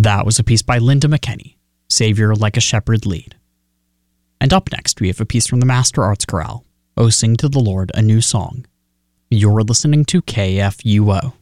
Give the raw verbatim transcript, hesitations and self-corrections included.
That was a piece by Linda McKenney, Savior Like a Shepherd Lead. And up next, we have a piece from the Master Arts Chorale, O Sing to the Lord a New Song. You're listening to K F U O.